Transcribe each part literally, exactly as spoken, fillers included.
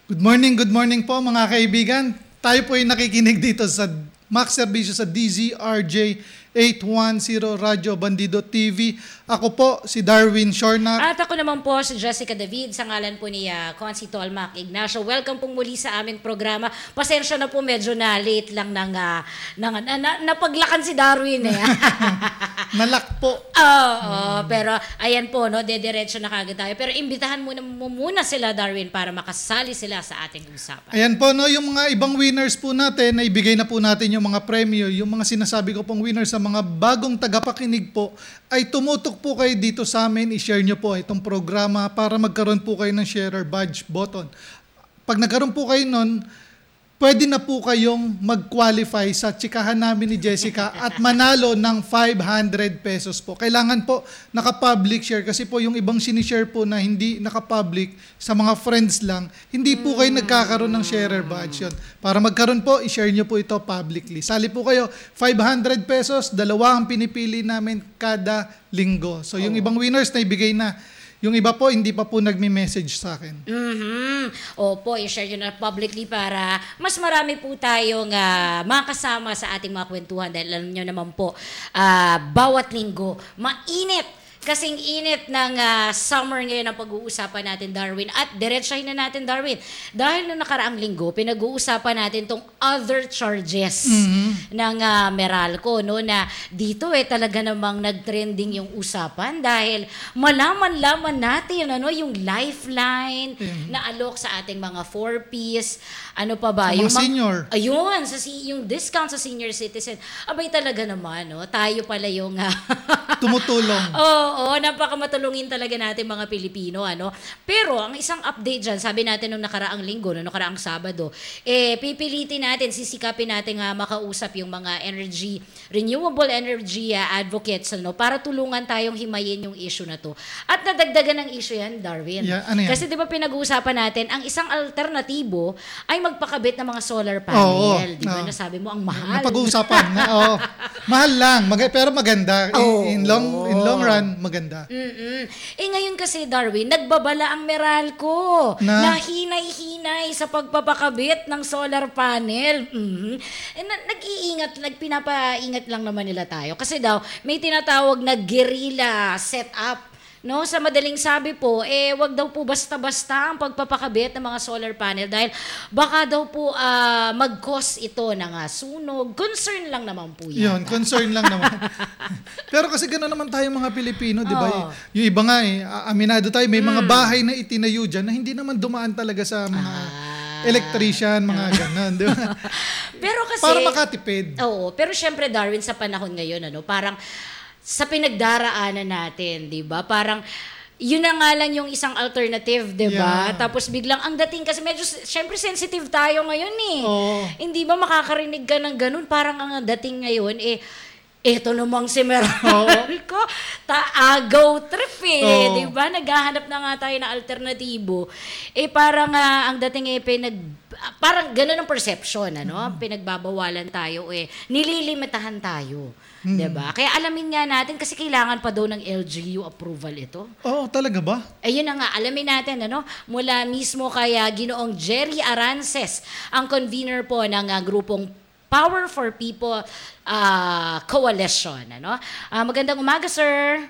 Good morning, good morning po mga kaibigan. Tayo po ay nakikinig dito sa Max Servicio sa D Z R J eight ten Radyo Bandido T V. Ako po si Darwin Shornak. At ako naman po si Jessica David sa ngalan po ni uh, Consi Tolmac Ignacio. Welcome pong muli sa aming programa. Pasensya na po, medyo na late lang ng, uh, ng na, na, napaglakan si Darwin eh. Nalak po. Oo, oh, pero ayan po, no, dediretso na kagad tayo. Pero imbitahan muna, muna sila, Darwin, para makasali sila sa ating usapan. Ayan po, no, yung mga ibang winners po natin, na ibigay na po natin yung mga premyo, yung mga sinasabi ko pong winners sa mga bagong tagapakinig po, ay tumutok po kayo dito sa amin, i-share nyo po itong programa para magkaroon po kayo ng share or badge button. Pag nagkaroon po kayo nun, pwede na po kayong mag-qualify sa tsikahan namin ni Jessica at manalo ng five hundred pesos po. Kailangan po naka-public share kasi po yung ibang sinishare po na hindi naka-public sa mga friends lang, hindi po kayo nagkakaroon ng sharer badge yun. Para magkaroon po, i-share nyo po ito publicly. Sali po kayo, five hundred pesos, dalawa ang pinipili namin kada linggo. So yung ibang winners na ibigay na, yung iba po, hindi pa po nagme-message sa akin. Mm-hmm. Opo, i-share nyo na publicly para mas marami po tayong uh, makasama sa ating mga kwentuhan. Dahil alam nyo naman po, uh, bawat linggo, mainit. Kasing init ng uh, summer ngayon ang pag-uusapan natin, Darwin. At diretsahin na natin, Darwin. Dahil noong nakaraang linggo, pinag-uusapan natin tong other charges mm-hmm. ng uh, Meralco. No? Na dito eh talaga namang nag-trending yung usapan dahil malaman-laman natin ano, yung lifeline mm-hmm. na alok sa ating mga four-piece. Ano pa ba? Sa mga yung senior. Mag- ayun, sa, yung discount sa senior citizen. Abay talaga naman, no? Tayo pala yung... Uh, tumutulong. Oo. Oo, napakamatulungin talaga natin mga Pilipino, ano. Pero ang isang update diyan, sabi natin nung nakaraang linggo, nung nakaraang Sabado, eh pipilitin natin, sisikapin natin nga makausap yung mga energy renewable energy uh, advocates, ano, para tulungan tayong himayin yung issue na to. At nadagdagan ng issue yan, Darwin. Yeah, ano yan? Kasi 'di ba pinag-uusapan natin, ang isang alternatibo ay magpakabit ng mga solar panel, 'di ba? Oh. Nasabi mo ang mahal. Napag-uusapan na, oh. Mahal lang, mag- pero maganda. In, Oh. in long in long run, maganda. Mm-mm. Eh ngayon kasi, Darwin, nagbabala ang Meralco Na? na hinay-hinay sa pagpapakabit ng solar panel. Mm-hmm. Eh, na- nag-iingat, nagpinapaingat lang naman nila tayo. Kasi daw, may tinatawag na guerrilla setup. No, sa madaling sabi po, eh wag daw po basta-basta ang pagpapakabit ng mga solar panel dahil baka daw po uh, mag-cause ito ng uh, sunog. Concern lang naman po yan. Yun, concern lang naman. Pero kasi gano'n naman tayo mga Pilipino, di ba? Oh. Yung iba nga eh, aminado tayo, may mga bahay na itinayo dyan na hindi naman dumaan talaga sa mga Ah. electrician, mga gano'n, di ba? Pero kasi... Para makatipid. Oo, pero syempre, Darwin, sa panahon ngayon, ano, parang sa pinagdaraanan natin, 'di ba? Parang yun na nga lang yung isang alternative, 'di ba? Yeah. Tapos biglang ang dating kasi medyo syempre sensitive tayo ngayon eh. Oo. Hindi ba makakarinig ka ng ganun? Parang ang dating ngayon eh eto namang si Meralco, taagaw trip eh, Oo. 'di ba? Naghahanap na nga tayo ng alternatibo. Eh parang uh, ang dating eh pinag parang ganun ang perception, ano? Mm. Pinagbabawalan tayo eh, nililimitahan tayo. Mm. 'Di ba? Kaya alamin nga natin kasi kailangan pa daw ng L G U approval ito. Oo, talaga ba? Ayun na nga, alamin natin, ano, mula mismo kay uh, Ginoong Jerry Arances, ang convener po ng uh, grupong Power for People uh, Coalition. Ano? Uh, magandang umaga, sir.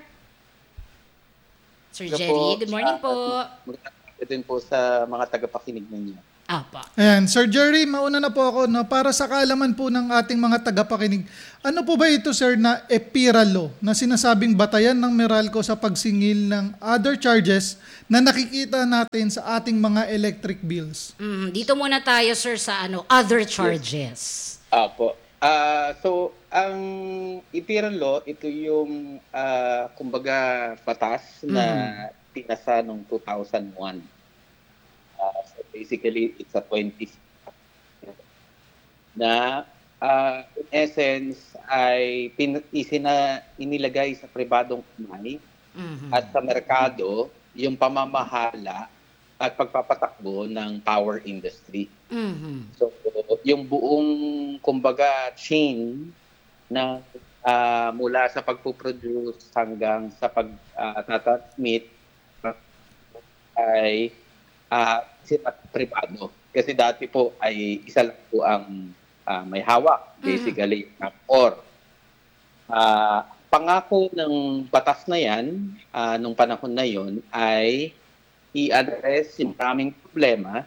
Sir Hello Jerry, po. good morning po. Magandang umaga din po sa mga tagapakinig ninyo. Apa. Ayan, Sir Jerry, mauna na po ako, no, para sa kaalaman po ng ating mga tagapakinig. Ano po ba ito, sir, na EPIRA law na sinasabing batayan ng Meralco sa pagsingil ng other charges na nakikita natin sa ating mga electric bills? Mm, dito muna tayo, sir, sa ano other charges. Apo. Ah, so ang EPIRA law, ito yung ah, kumbaga batas na pinasa noong two thousand one. Ah, so basically it's a twenty na ah, in essence ay pin, isina, inilagay sa pribadong kamay Mhm. at sa merkado yung pamamahala at pagpapatakbo ng power industry. Mhm. So, yung buong, kumbaga, chain na ah, mula sa pagpuproduce hanggang sa pag-transmit ay ah, sila privado. Kasi dati po ay isa lang po ang ah, may hawak, basically, ang or. Ah, pangako ng batas na yan, ah, nung panahon na yon ay i-address yung maraming problema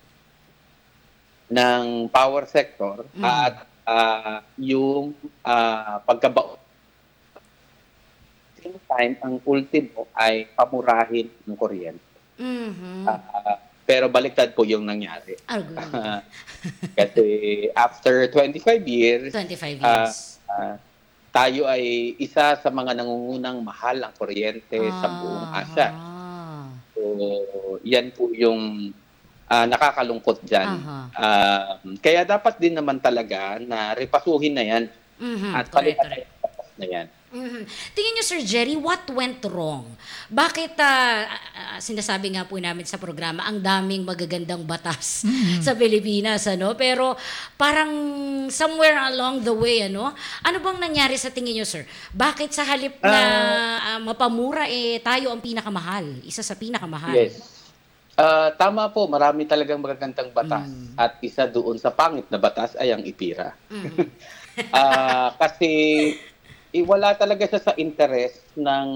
ng power sector at ah, yung uh, pagkabao. Same time, ang ultimo ay pamurahin ng kuryente. Mhm. Ah, pero baliktad po yung nangyari. Argument. Kasi after twenty-five years, twenty-five ah, years. ah, tayo ay isa sa mga nangungunang mahal ang kuryente sa buong Asia. Ah. So, yan po yung ah, nakakalungkot dyan. Aha. Um, kaya dapat din naman talaga na repasuhin na yan Mhm. at Correct, palitan correct. yung batas na yan. Mhm. Tingin niyo, Sir Jerry, what went wrong? Bakit ah, ah, sinasabi nga po namin sa programa, ang daming magagandang batas sa Pilipinas, ano? Pero parang somewhere along the way, ano? Ano bang nangyari sa tingin niyo, Sir? Bakit sa halip na ah, mapamura, eh, tayo ang pinakamahal? Isa sa pinakamahal. Yes. Ah, tama po, marami talagang magagandang batas. At isa doon sa pangit na batas ay ang IPIRA. Ah, kasi eh, wala talaga siya sa interest ng,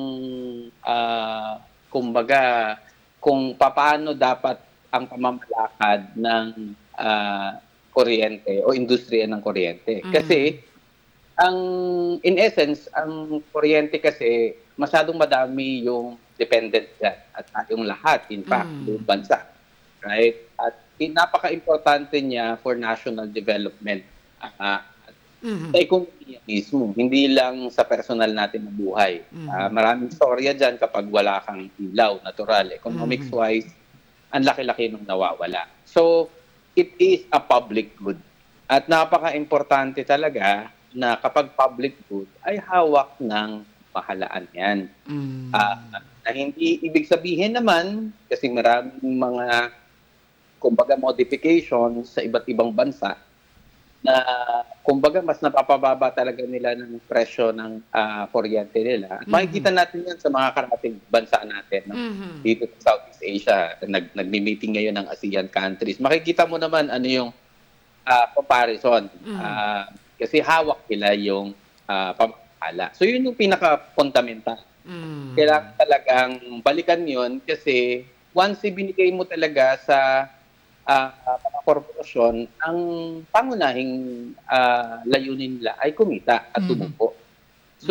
ah, kumbaga, kung paano dapat ang pamamalakad ng ah, kuryente o industriya ng kuryente. Kasi, ang in essence, ang kuryente kasi, masyadong madami yung dependent dyan at tayong lahat, in fact, Mm. buong bansa. Right? At eh, napaka-importante niya for national development. Ah, Mhm. sa ekonomiya mismo, hindi lang sa personal natin na buhay. Ah, maraming storya dyan kapag wala kang ilaw, natural. Economics-wise, ang laki-laki nung nawawala. So, it is a public good. At napaka-importante talaga na kapag public good, ay hawak ng pahalaan yan. Mm. Ah, na hindi ibig sabihin naman, kasi maraming mga, kumbaga, modifications sa iba't ibang bansa, na kumbaga mas napapababa talaga nila ng presyo ng ah, kuryente nila. At makikita natin yan sa mga karating bansa natin. No? Mhm. Dito sa Southeast Asia, nag, nagmi-meeting ngayon ng ASEAN countries. Makikita mo naman ano yung ah, comparison. Ah, kasi hawak nila yung uh, pamahala. So yun yung pinaka-fundamental. Mm. Kailangan talagang balikan yun kasi once ibinigay mo talaga sa ah, mga korporasyon, ang pangunahing ah, layunin nila ay kumita at tumubo. So,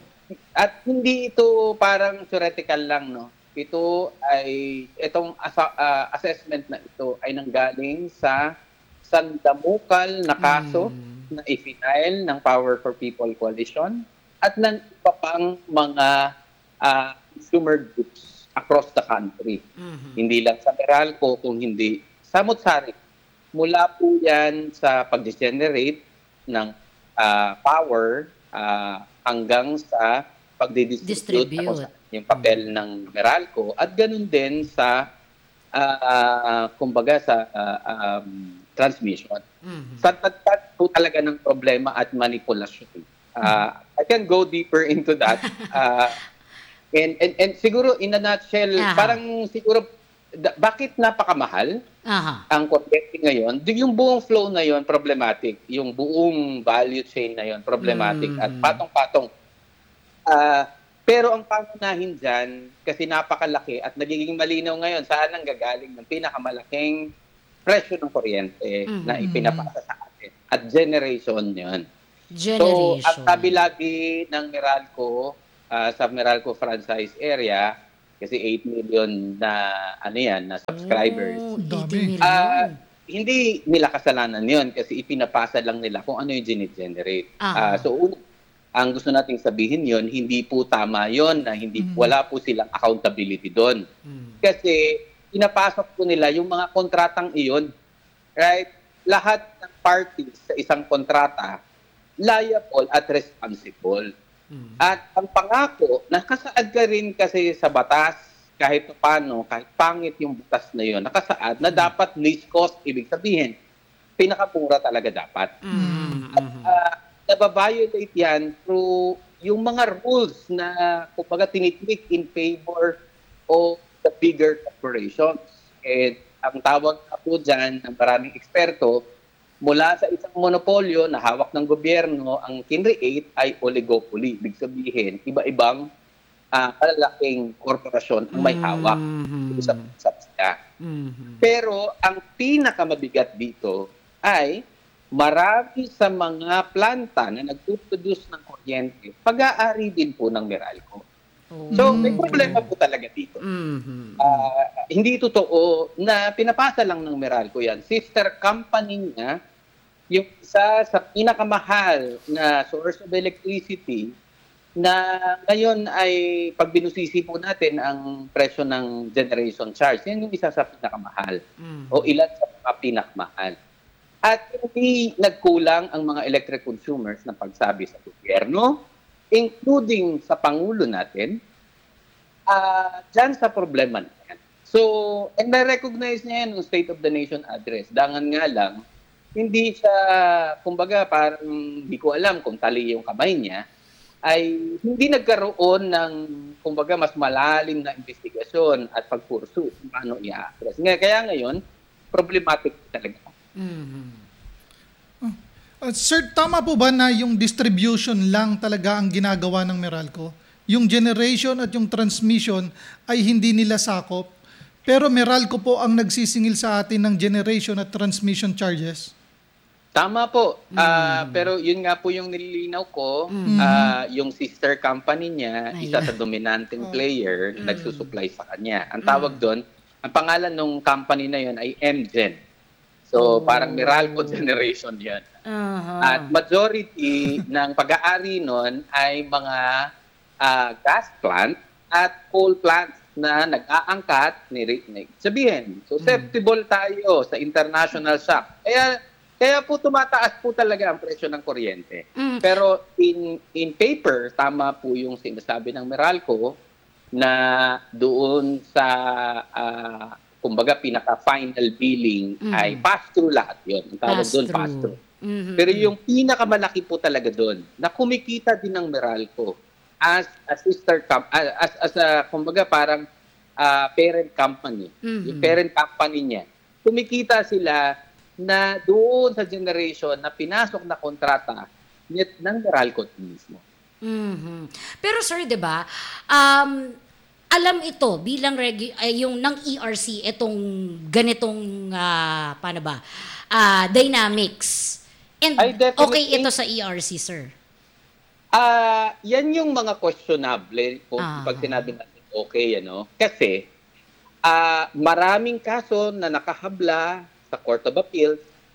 at hindi ito parang theoretical lang, no? Ito ay, itong asa- ah, assessment na ito ay nanggaling sa sandamukal na kaso na i-file ng Power for People Coalition at ng iba pang mga ah, consumer groups across the country. Mhm. Hindi lang sa Meralco, kung hindi samot-sari. Mula po yan sa pag-generate ng ah, power ah, hanggang sa pagdidistribute Distribute. tapos yung papel ng Meralco at ganun din sa ah, kumbaga sa ah, um, transmission. Mhm. Sa tagtag po talaga ng problema at manipulasyon. Ah, I can go deeper into that. Ah, and, and, and siguro in a nutshell, Aha. parang siguro da- bakit napakamahal Aha. ang kuryente ngayon? Di- Yung buong flow na yon problematic. Yung buong value chain na yon problematic at patong-patong. Ah, pero ang pangunahin dyan, kasi napakalaki at nagiging malinaw ngayon, saan ang gagaling ng pinakamalaking presyo ng kuryente na ipinapasa sa atin. At generation yon. So, Generation. ang sabi lagi ng Meralco, ah, sa Meralco franchise area, kasi eight million na, ano yan, na subscribers. Oh, Dami. eighty million. Ah, hindi nila kasalanan yon kasi ipinapasa lang nila kung ano yung gine-generate. Aha. Ah, so, un- ang gusto nating sabihin yon hindi po tama yon na hindi wala po silang accountability doon. Kasi pinapasok po nila yung mga kontratang iyon. Right? Lahat ng parties sa isang kontrata liable at responsible. At ang pangako, nakasaad ka rin kasi sa batas, kahit paano, kahit pangit yung batas na yun, nakasaad na dapat least cost, ibig sabihin, pinakamura talaga dapat. At uh, nababiolate yan through yung mga rules na, kumbaga, tinitwik in favor of the bigger corporations. And ang tawag na po dyan ng maraming eksperto, mula sa isang monopolyo na hawak ng gobyerno, ang kinreate ay oligopoly. Ibig sabihin, iba-ibang uh, kalalaking korporasyon ang may hawak Mhm. sa sabsya. Mhm. Pero ang pinakamabigat dito ay marami sa mga planta na nagpuproduce ng kuryente, pag-aari din po ng Meralco. So, may problema po talaga dito. Mhm. Ah, hindi totoo na pinapasa lang ng Meralco yan. Sister company niya, yung isa sa pinakamahal na source of electricity na ngayon ay pag binusisi po natin ang presyo ng generation charge, yan yung isa sa pinakamahal Mhm. o ilan sa mga pinakamahal. At hindi nagkulang ang mga electric consumers na pagsabi sa gobyerno, including sa Pangulo natin, uh, dyan sa problema na yan. So, and na-recognize niya yan ng State of the Nation address. Dangan nga lang, hindi siya, kumbaga, parang hindi ko alam kung tali yung kamay niya, ay hindi nagkaroon ng, kumbaga, mas malalim na investigasyon at pagpursu kung paano i-address. Kaya ngayon, problematic talaga. Mhm. Uh, sir, tama po ba na yung distribution lang talaga ang ginagawa ng Meralco? Yung generation at yung transmission ay hindi nila sakop, pero Meralco po ang nagsisingil sa atin ng generation at transmission charges? Tama po. Ah, pero yun nga po yung nililinaw ko, ah, yung sister company niya, isa sa dominanteng player, nagsusupply sa kanya. Ang tawag doon, ang pangalan ng company na yun ay M-Gen. So, parang Meralco generation yan. Aha. At majority ng pag-aari nun ay mga ah, gas plant at coal plants na nag-aangkat ni Ricknick. Sabihin, susceptible tayo sa international shock. Kaya kaya po tumataas po talaga ang presyo ng kuryente. Mm. Pero in in paper, tama po yung sinasabi ng Meralco na doon sa ah, kumbaga pinaka-final billing Mm. ay pass-through lahat yun. Ang tawag doon, Pass-through. pass-through. Mhm. Pero yung pinakamalaki po talaga doon, na kumikita din ng Meralco as a sister com- ah, as as a kumbaga parang ah, parent company. Mhm. Yung parent company niya. Kumikita sila na doon sa generation na pinasok na kontrata net ng Meralco mismo. Mhm. Pero sir, 'di ba? Um alam ito bilang regu- ay, yung ng E R C itong ganitong ah, paano ba? Ah, dynamics. And Ay, definitely. okay ito sa E R C, sir. Ah, yan yung mga questionable kung Ah. pag sinabi natin okay, ano? Kasi ah, maraming kaso na nakahabla sa Court of Appeals.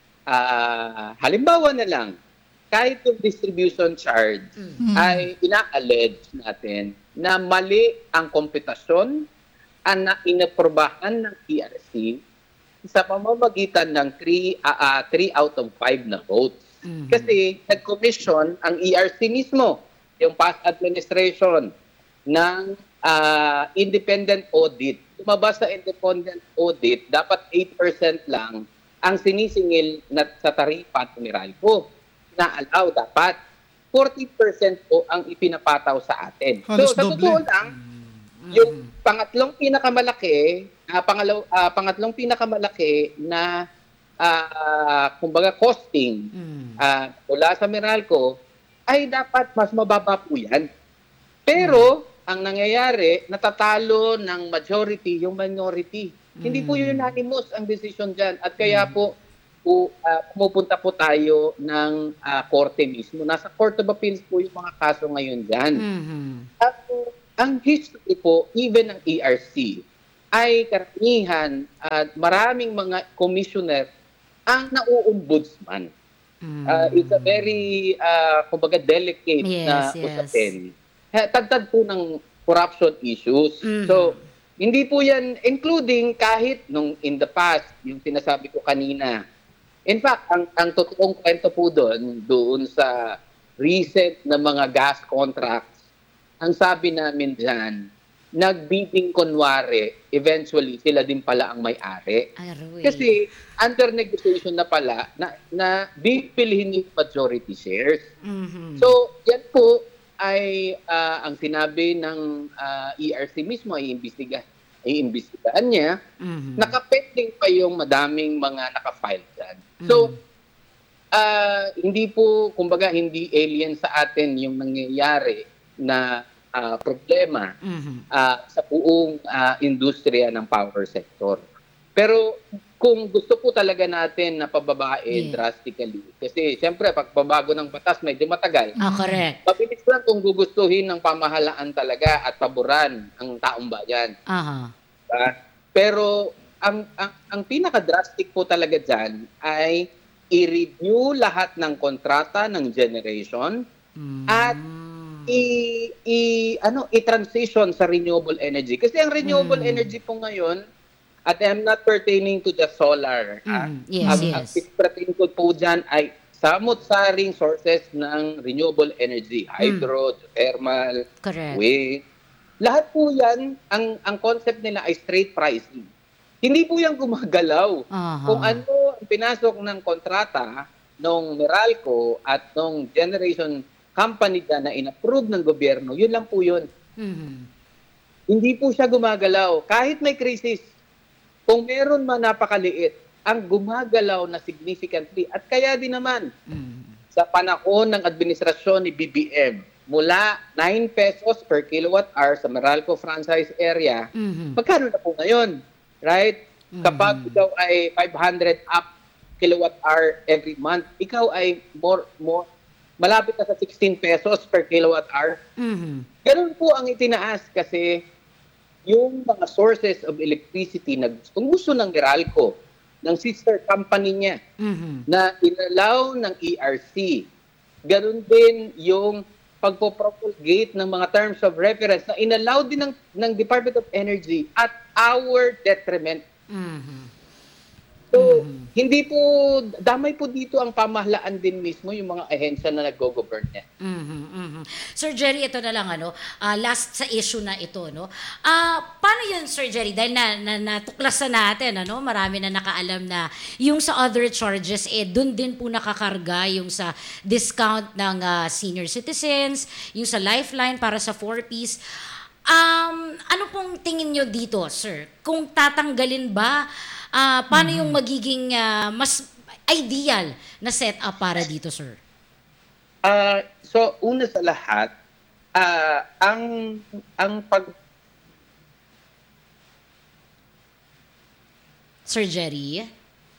Ah, halimbawa na lang, kahit yung distribution charge ay ina-allege natin na mali ang komputasyon ang na inaprobahan ng E R C sa pamamagitan ng three out of five na votes. Mhm. Kasi nag-commission ang E R C mismo, yung past administration, ng ah, independent audit. Lumabas sa independent audit, dapat eight percent lang ang sinisingil na sa tarifa ng Meralco na allow dapat forty percent po ang ipinapataw sa atin. Halos so sa doble. totoo lang, yung pangatlong pinakamalaki, ah, pangalaw, ah, pangatlong pinakamalaki na ah, kumbaga costing Mm. ah, mula sa Meralco ay dapat mas mababa po yan. Pero ang nangyayari, natatalo ng majority yung minority. Hindi po unanimous ang decision dyan. At kaya po, po ah, pumupunta po tayo ng ah, korte mismo. Nasa Court of Appeals po yung mga kaso ngayon dyan. Mhm. At uh, ang history po, even ng E R C, ay karamihan at maraming mga commissioner ang nau-ombudsman. Mm. Uh, it's a very, uh, kumbaga, delicate na Yes, yes. usapin. Eh, Tagtad po ng corruption issues. Mhm. So, hindi po yan, including kahit nung in the past, yung sinasabi ko kanina. In fact, ang, ang totoong kwento po doon, doon sa recent na mga gas contracts, ang sabi namin dyan, nagbidding kunwari, eventually sila din pala ang may-ari. Aroy. Kasi under negotiation na pala na, na bipilihin yung majority shares. Mhm. So, yan po ay ah, ang sinabi ng ah, E R C mismo ay imbestiga, iimbestigahan niya, Mhm. nakapending pa yung madaming mga nakafile dyan. So, ah, hindi po, kumbaga, hindi alien sa atin yung nangyayari na ah, problema Mhm. ah, sa buong ah, industriya ng power sector. Pero kung gusto po talaga natin na pababain Yeah. drastically, kasi siyempre, pagbabago ng batas, medyo matagal. Ah, correct. Mabilis lang kung gugustuhin ng pamahalaan talaga at paboran ang taong bayan. Aha. Diba? Pero ang, ang, ang pinaka-drastic po talaga dyan ay i-review lahat ng kontrata ng generation at i, i ano i-transition sa renewable energy. Kasi ang renewable energy po ngayon, at I'm not pertaining to the solar. ah. Mm, yes, ang, yes. ang pertaining ko po dyan ay samot-saring sources ng renewable energy. Hydro, geothermal, Correct. wind. Lahat po yan, ang, ang concept nila ay straight pricing. Hindi po yan gumagalaw. Aha. Kung ano ang pinasok ng kontrata nung Meralco at nung generation company na na in-approve ng gobyerno, yun lang po yun. Mhm. Hindi po siya gumagalaw. Kahit may krisis, kung meron man napakaliit, ang gumagalaw na significantly. At kaya din naman, Mhm. sa panahon ng administrasyon ni B B M, mula nine pesos per kilowatt hour sa Meralco franchise area, Mhm. magkano na po ngayon? Right? Kapag ikaw ay five hundred up kilowatt hour every month, ikaw ay more, more, malapit na sa sixteen pesos per kilowatt hour. Mhm. Ganun po ang itinaas kasi yung mga sources of electricity na gustong gusto ng Meralco, ng sister company niya, Mhm. na inalaw ng E R C. Ganun din yung pagpo-propagate ng mga terms of reference na inalaw din ng, ng Department of Energy at our detriment. Mhm. So, hindi po, damay po dito ang pamahalaan din mismo yung mga ahensya na nag-go-govern niya. Mhm, mhm. Sir Jerry, ito na lang ano, ah, last sa issue na ito, no. Ah, paano 'yun, Sir Jerry? Dahil na, na natuklasan natin, ano, marami na nakaalam na yung sa other charges eh doon din po nakakarga yung sa discount ng ah, senior citizens, yung sa lifeline para sa four-piece. Um, ano pong tingin nyo dito, sir? Kung tatanggalin ba, ah, paano yung magiging ah, mas ideal na setup para dito, sir? Ah, so una sa lahat, ah, ang ang pag Sir Jerry?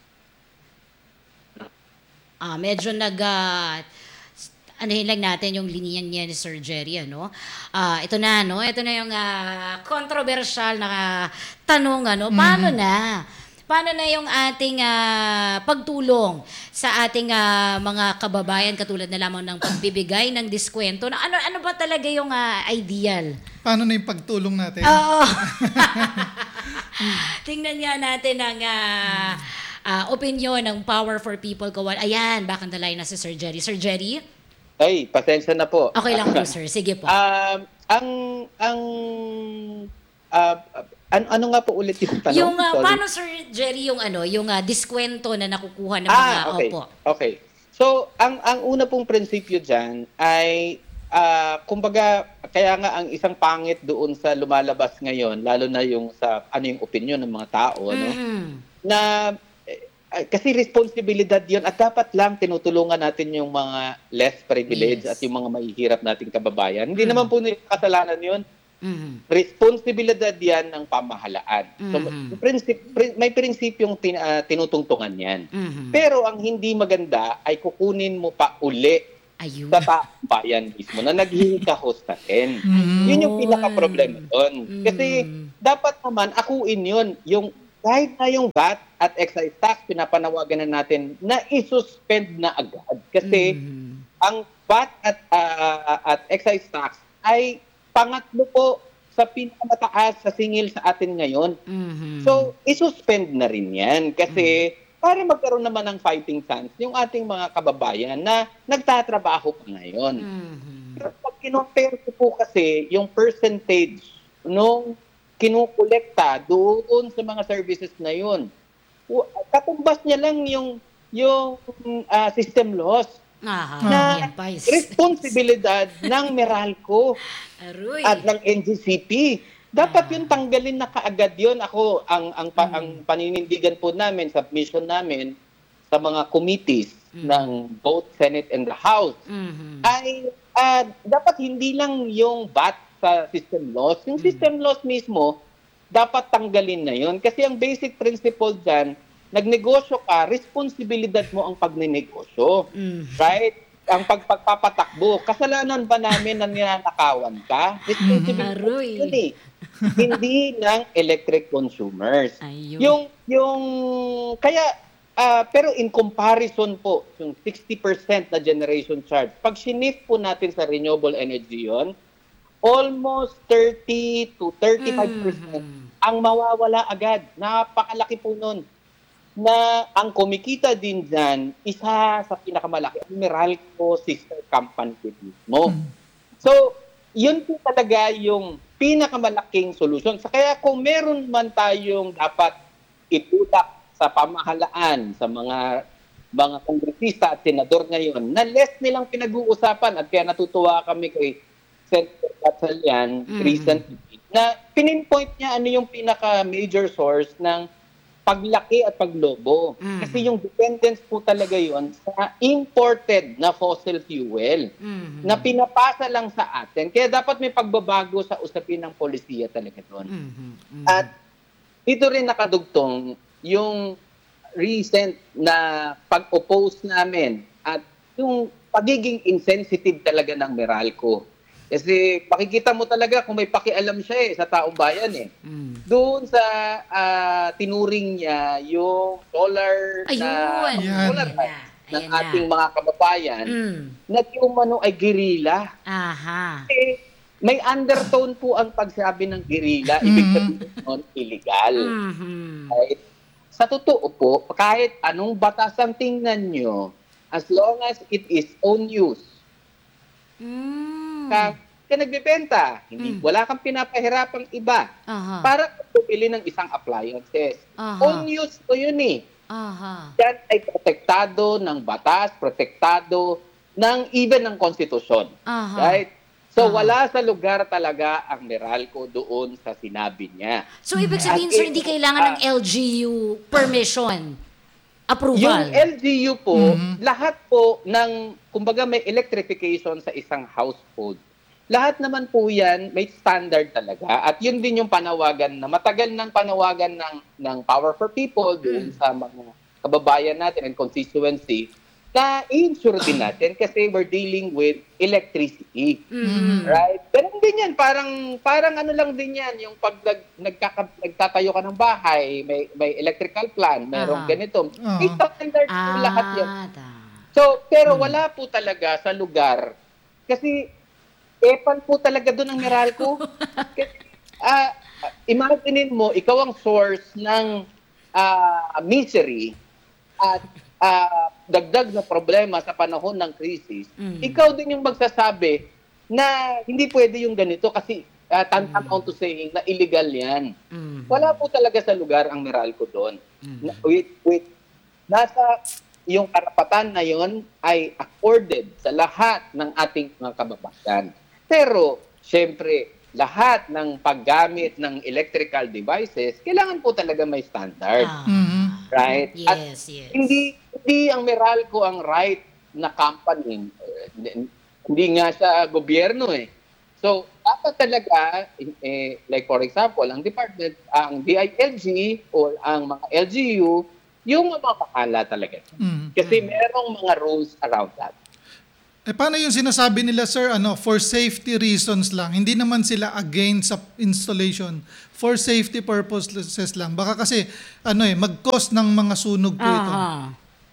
Ah, medyo nag ah, anuhin lang natin yung linya niya ni Sir Jerry, ano? Ah, ito na, no? Ito na yung ah, controversial na tanong, ano? Paano na? Paano na yung ating ah, pagtulong sa ating ah, mga kababayan katulad na lamang ng pagbibigay ng diskwento? Na ano ano ba talaga yung ah, ideal? Paano na yung pagtulong natin? Oo. Tingnan nga natin ang ah, ah, opinion ng Power for People Kawal. Ayan, back on the line na si Sir Jerry. Sir Jerry? ay, pasensya na po. Okay lang po, sir. Sige po. Um, ang ang ah, ano, ano nga po ulit yung tanong? Yung ah, Sorry. paano, Sir Jerry, yung ano, yung ah, diskwento na nakukuha ng mga Ah, okay. opo. Okay. So, ang ang una pong prinsipyo diyan ay ah, kumbaga kaya nga ang isang pangit doon sa lumalabas ngayon, lalo na yung sa ano yung opinion ng mga tao, ano, Mhm. na eh, kasi responsibilidad 'yon at dapat lang tinutulungan natin yung mga less privileged Yes. at yung mga mahihirap nating kababayan. Hindi naman po nila kasalanan 'yon. Mhm. Responsibilidad 'yan ng pamahalaan. So, Mhm. prinsip, prin- may prinsipyong tin, ah, tinutungtungan 'yan. Mhm. Pero ang hindi maganda ay kukunin mo pa uli Ayun. sa taong bayan mismo na naghihikahos na rin. Yun yung pinaka-problema doon. Kasi dapat naman akuin yun. Yung kahit na yung V A T at excise tax, pinapanawagan na natin na i-suspend na agad. Kasi Mhm. ang V A T at, ah, at excise tax ay pangatlo po sa pinakamataas sa singil sa atin ngayon. Mhm. So, isuspend na rin yan. Kasi para magkaroon naman ng fighting chance yung ating mga kababayan na nagtatrabaho pa ngayon. Mhm. Pero pag kinompare ko po kasi yung percentage nung kinukolekta doon sa mga services na yun, w- katumbas niya lang yung yung ah, system loss Aha, na yan pa. Is- responsibilidad ng Meralco Aroy. at ng N G C P. dapat Ah. yung tanggalin na kaagad yun. Ako, ang, ang, pa- Mm. ang paninindigan po namin, submission namin sa mga committees Mm. ng both Senate and the House, Mhm. ay ah, dapat hindi lang yung B A T sa system laws. Yung system laws mismo, dapat tanggalin na yun. Kasi ang basic principle dyan, nagnegosyo ka, responsibilidad mo ang pagnenegosyo. Mm. Right? Ang pagpagpapatakbo. Kasalanan ba namin na ninanakawan ka? Responsibilidad Aroy. yun eh. Hindi ng electric consumers. Ayun. Yung, yung, kaya, ah, pero in comparison po, yung sixty percent na generation charge, pag sinif po natin sa renewable energy yon, almost thirty to thirty-five percent Mhm. ang mawawala agad. Napakalaki po nun. Na ang kumikita din dyan, isa sa pinakamalaki, ang Meralco sister company mismo. So, yun po talaga yung pinakamalaking solusyon. So, kaya kung meron man tayong dapat itulak sa pamahalaan, sa mga mga kongresista at senador ngayon, na less nilang pinag-uusapan at kaya natutuwa kami kay Senator Gatchalian Mm. recently, na pinpoint niya ano yung pinaka-major source ng paglaki at paglobo. Mm. Kasi yung dependence po talaga yon sa imported na fossil fuel Mhm. na pinapasa lang sa atin. Kaya dapat may pagbabago sa usapin ng polisiya talaga doon. Mhm. Mhm. At dito rin nakadugtong yung recent na pag-oppose namin at yung pagiging insensitive talaga ng Meralco. Kasi makikita mo talaga kung may pakialam siya eh, sa taong bayan eh. Mm. Doon sa ah, tinuring niya yung solar na Ayun. Yan. solar Ayan panels na. ng Ayan na. ating mga kababayan Mm. na yung umano ay guerrilla. Aha. Eh, may undertone po ang pagsabi ng guerrilla, ibig Mhm. sabihin nun, illegal. Mhm. Right? Sa totoo po, kahit anong batas ang tingnan nyo, as long as it is own use, Mm. ka, ka nagbebenta, hindi, Mm. wala kang pinapahirapang iba Aha. para bumili ng isang appliances. Aha. Own use to yun eh. Aha. Yan ay protektado ng batas, protektado ng even ng konstitusyon. Aha. Right? So Aha. wala sa lugar talaga ang Meralco doon sa sinabi niya. So, ibig sabihin, At sir, it- hindi kailangan ng L G U permission, approval. Yung L G U po, Mhm. lahat po ng, kumbaga may electrification sa isang household. Lahat naman po yan, may standard talaga. At yun din yung panawagan na matagal ng panawagan ng, ng Power for People doon sa mga kababayan natin and constituency na i-insure din natin kasi we're dealing with electricity. Mhm. Right? Ganun din yan. Parang, parang ano lang din yan. Yung pag nag, nagkaka, nagtatayo ka ng bahay, may, may electrical plan, merong Aha. ganito. Aha. May standard po Ah, lahat yan. ta. So, pero wala po talaga sa lugar. Kasi, epal po talaga doon ang Meralco. Kasi, ah, imaginein mo, ikaw ang source ng ah, misery at ah, dagdag na problema sa panahon ng krisis. Mm. Ikaw din yung magsasabi na hindi pwede yung ganito kasi uh, tantamount to saying na illegal yan. Mhm. Wala po talaga sa lugar ang Meralco doon. Mhm. Na- Wait, wait. Nasa yung karapatan na yon ay accorded sa lahat ng ating mga kababayan. Pero, syempre, lahat ng paggamit ng electrical devices, kailangan po talaga may standard. Ah. Mhm. Right? At Yes, yes. hindi hindi ang Meralco ang right na company. Eh, Hindi nga sa gobyerno eh. So, dapat talaga, eh, like for example, ang department, ang D I L G o ang mga L G U, yung mapapakala talaga. Mhm. Kasi merong mga rules around that. Eh paano yung sinasabi nila, sir, ano, for safety reasons lang, hindi naman sila against sa installation, for safety purposes lang. Baka kasi ano eh, mag-cause ng mga sunog po ito. Aha.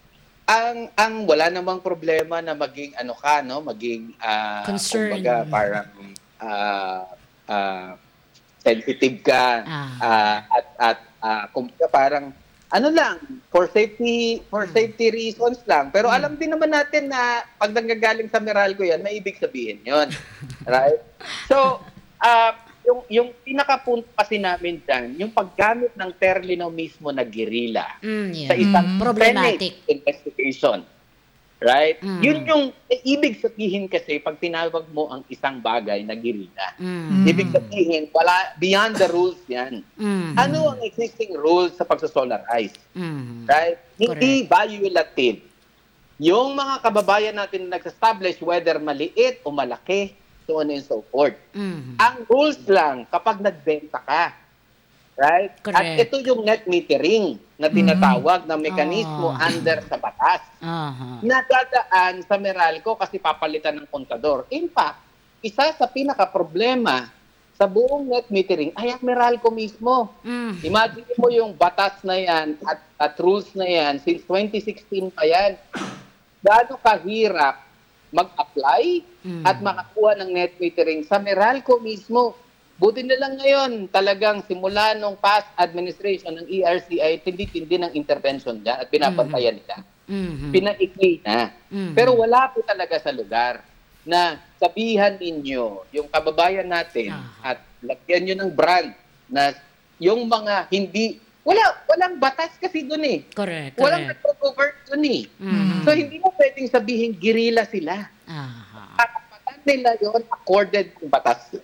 Ang ang wala namang problema na maging ano ka no, maging ah, Concern. kumbaga parang ah, ah, sensitive ka Ah. ah, at at ah, kumbaga parang ano lang for safety for safety reasons lang. Pero alam din naman natin na pag nanggagaling sa Meralco 'yan, may ibig sabihin 'yon. Right? So, ah yung yung pinakapunto kasi namin dyan, yung paggamit ng termino mismo na guerrilla Mm, yeah. sa isang Problematic. Senate investigation. Right? Mm. Yun yung eh, ibig sabihin kasi pag tinawag mo ang isang bagay na guerrilla. Mm. Ibig sabihin, wala, beyond the rules yan. Mm. Ano ang existing rules sa pagsosolarize? Mm. Right? Hindi violative. Yung mga kababayan natin na nag-establish, whether maliit o malaki, so on and so forth. Mm. Ang rules lang kapag nagbenta ka. Right? Correct. At ito yung net metering na tinatawag na mekanismo Ah. under sa batas. Aha. Nadadaan sa Meralco kasi papalitan ng kontador. In fact, isa sa pinaka-problema sa buong net metering ay ang Meralco mismo. Mm. Imagine mo yung batas na yan at, at rules na yan since twenty sixteen pa yan. Gaano kahirap mag-apply Mm. at makakuha ng net metering sa Meralco mismo. Buti na lang ngayon, talagang simula nung past administration ng E R C ay tindi-tindi ng intervention dyan at pinapantayan nila. Mhm. Pinaikli na. Mhm. Pero wala po talaga sa lugar na sabihan ninyo, yung kababayan natin, Ah. at lagyan nyo ng brand na yung mga hindi, wala, walang batas kasi doon eh. Correct, Walang correct. nagpo-govern doon eh. Mhm. So hindi mo pwedeng sabihin guerrilla sila. Aha. Karapatan nila yon accorded ng batas.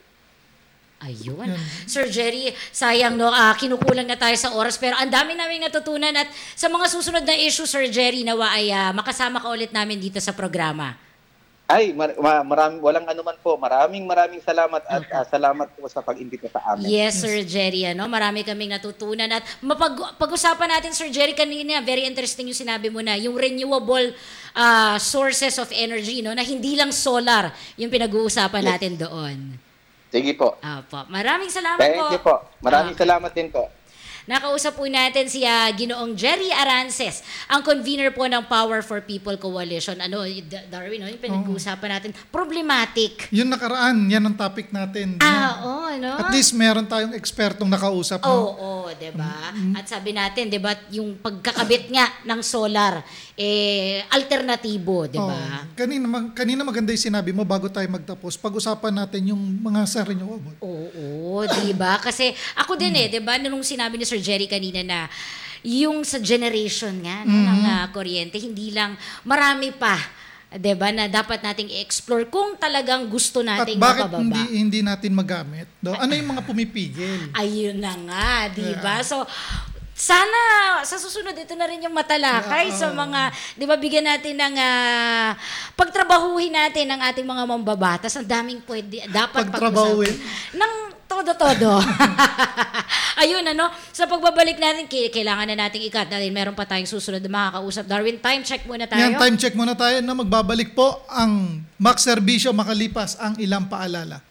Ayun. Sir Jerry, sayang no, ah, kinukulang na tayo sa oras pero ang dami naming natutunan at sa mga susunod na issue, Sir Jerry, nawa ay ah, makasama ka ulit namin dito sa programa. Ay, mar- ma- marami, walang anuman po. Maraming maraming salamat at ah, salamat po sa pag-imbita sa amin. Yes, Sir Jerry, ano, marami kaming natutunan at mapag- pag-usapan natin, Sir Jerry, kanina, very interesting yung sinabi mo na, yung renewable ah, sources of energy, no, na hindi lang solar yung pinag-uusapan Yes. natin doon. Sige po. Apo. Maraming salamat Thank po. you po. Maraming Ah. salamat din po. Nakausap po natin si ah, Ginoong Jerry Arances, ang convener po ng Power for People Coalition. Ano, D- Darwin, no, yung pinag-uusapan natin, problematic. Yung nakaraan, yan ang topic natin. Ah, oo, no? At least meron tayong ekspertong nakausap. Oo, no? oh, 'di ba? At sabi natin, 'di ba, yung pagkakabit nga ng solar eh alternatibo, 'di ba? Oh, kanina, mag- kanina maganda yung sinabi mo bago tayo magtapos. Pag-usapan natin yung mga sa renewable. Oo, 'di ba? Kasi ako din eh, 'di ba, nung sinabi ni Sir Jerry kanina na yung sa generation nga no, ng ah, kuryente, hindi lang marami pa, 'di ba, na dapat nating i-explore kung talagang gusto At nating bakit mapababa. hindi hindi natin magamit? Do? Ano yung mga pumipigil? Ayun na nga, 'di ba? So sana sa susunod ito na rin yung matalakay sa mga, 'di ba, bigyan natin ng ah, pagtrabahuhin natin ang ating mga mambabatas. Ang daming pwede dapat Pagtrabahuhin? pag-usapan. Ng todo-todo. Ayun, ano, sa pagbabalik natin, ki- kailangan na nating ikat dahil meron pa tayong susunod na makakausap. Darwin, time check muna tayo. Yan, time check muna tayo na magbabalik po ang Max Servicio makalipas ang ilang paalala.